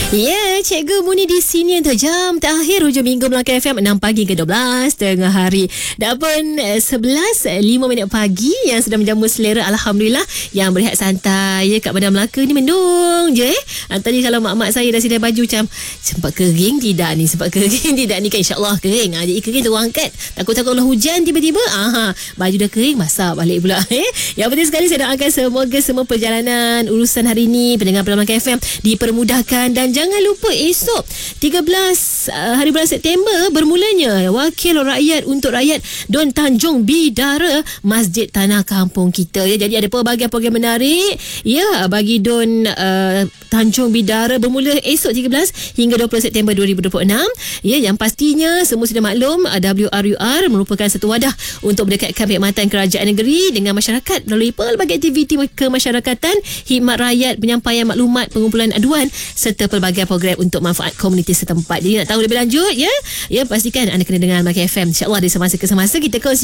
Ya, Cikgu Muni di sini untuk jam terakhir hujung minggu Melaka FM 6 pagi ke 12 tengah hari. Dah pun 11.05 pagi yang sedang menjamu selera. Alhamdulillah yang berehat santai ya, kat Bandar Melaka ni mendung je Tadi kalau mak-mak saya dah sidai baju macam sempat kering tidak ni, sempat kering tidak ni kan, insyaAllah kering. Jadi kering tu angkat. Takut-takut kalau hujan tiba-tiba baju dah kering, masak balik pula. Yang penting sekali saya doakan semoga semua perjalanan urusan hari ni pendengar Melaka FM dipermudahkan. Dan jangan lupa esok 13 hari bulan September bermulanya Wakil Rakyat untuk Rakyat Don Tanjung Bidara Masjid Tanah Kampung kita ya. Jadi ada pelbagai program menarik ya bagi Don Tanjung Bidara bermula esok 13 hingga 20 September 2026 ya. Yang pastinya semua sudah maklum WRUR merupakan satu wadah untuk mendekatkan perkhidmatan kerajaan negeri dengan masyarakat melalui pelbagai aktiviti kemasyarakatan, khidmat rakyat, penyampaian maklumat, pengumpulan aduan serta pelbagai program untuk manfaat komuniti setempat. Jadi nak tahu lebih lanjut ya pastikan anda kena dengar Melaka FM. InsyaAllah dari semasa ke semasa kita kongsi